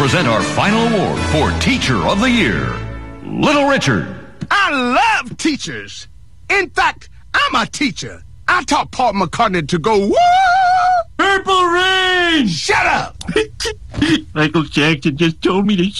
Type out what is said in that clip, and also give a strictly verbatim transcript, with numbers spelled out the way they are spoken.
present our final award for Teacher of the Year, Little Richard. I love teachers. In fact, I'm a teacher. I taught Paul McCartney to go, woo! Purple Rain! Shut up! Michael Jackson just told me to